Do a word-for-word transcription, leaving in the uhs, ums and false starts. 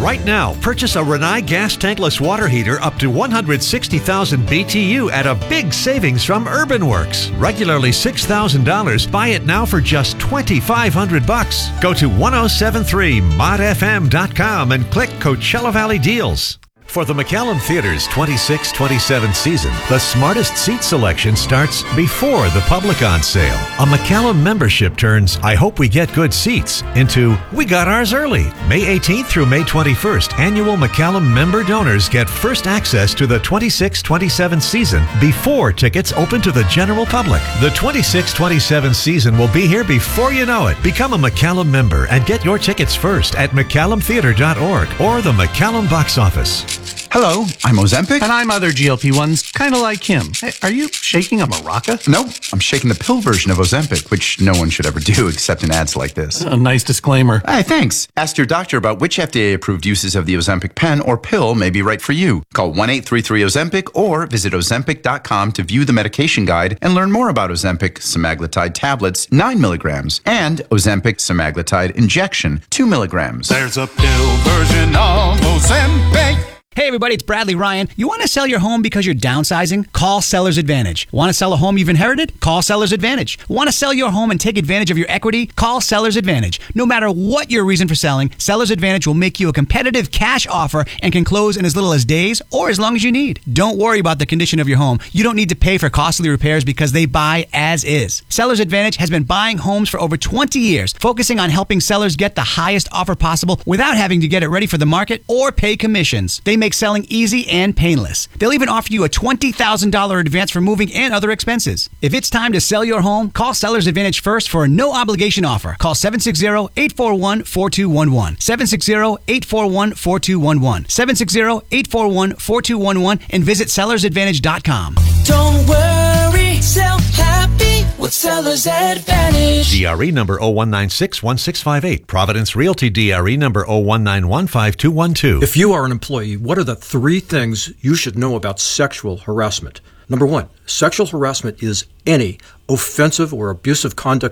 Right now, purchase a Rinnai gas tankless water heater up to one hundred sixty thousand B T U at a big savings from UrbanWorks. Regularly six thousand dollars. Buy it now for just twenty-five hundred bucks. Go to ten seventy-three mod f m dot com and click Coachella Valley Deals. For the McCallum Theater's twenty-six twenty-seven season, the smartest seat selection starts before the public on sale. A McCallum membership turns "I hope we get good seats" into "We got ours early." May eighteenth through May twenty-first, annual McCallum member donors get first access to the twenty-six twenty-seven season before tickets open to the general public. The twenty-six twenty-seven season will be here before you know it. Become a McCallum member and get your tickets first at mccallum theater dot org or the McCallum box office. Hello, I'm Ozempic. And I'm other G L P ones, kind of like him. Hey, are you shaking a maraca? No, I'm shaking the pill version of Ozempic, which no one should ever do except in ads like this. A nice disclaimer. Hey, thanks. Ask your doctor about which F D A-approved uses of the Ozempic pen or pill may be right for you. Call one eight three three Ozempic or visit ozempic dot com to view the medication guide and learn more about Ozempic semaglutide tablets, nine milligrams, and Ozempic semaglutide injection, two milligrams. There's a pill version of Ozempic. Hey everybody, it's Bradley Ryan. You want to sell your home because you're downsizing? Call Seller's Advantage. Want to sell a home you've inherited? Call Seller's Advantage. Want to sell your home and take advantage of your equity? Call Seller's Advantage. No matter what your reason for selling, Seller's Advantage will make you a competitive cash offer and can close in as little as days or as long as you need. Don't worry about the condition of your home. You don't need to pay for costly repairs because they buy as is. Seller's Advantage has been buying homes for over twenty years, focusing on helping sellers get the highest offer possible without having to get it ready for the market or pay commissions. They make selling easy and painless. They'll even offer you a twenty thousand dollars advance for moving and other expenses. If it's time to sell your home, call Seller's Advantage first for a no-obligation offer. Call seven six zero, eight four one, four two one one. seven six zero, eight four one, four two one one. seven six zero, eight four one, four two one one and visit sellers advantage dot com. Don't worry, sell happy with Seller's Advantage. D R E number zero one nine six one six five eight. Providence Realty D R E number zero one nine one five two one two. If you are an employee, what are the three things you should know about sexual harassment? Number one, sexual harassment is any offensive or abusive conduct